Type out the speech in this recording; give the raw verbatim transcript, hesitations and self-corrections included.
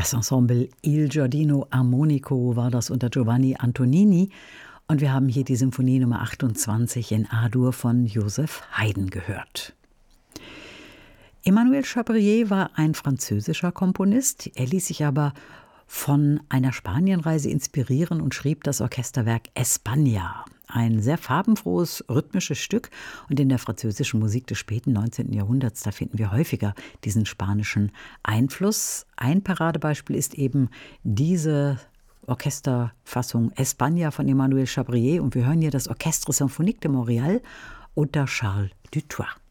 Das Ensemble Il Giardino Armonico war das unter Giovanni Antonini. Und wir haben hier die Symphonie Nummer achtundzwanzig in A-Dur von Joseph Haydn gehört. Emmanuel Chabrier war ein französischer Komponist. Er ließ sich aber von einer Spanienreise inspirieren und schrieb das Orchesterwerk España. Ein sehr farbenfrohes, rhythmisches Stück. Und in der französischen Musik des späten neunzehnten Jahrhunderts, da finden wir häufiger diesen spanischen Einfluss. Ein Paradebeispiel ist eben diese Orchesterfassung España von Emmanuel Chabrier. Und wir hören hier das Orchestre Symphonique de Montréal unter Charles Dutoit.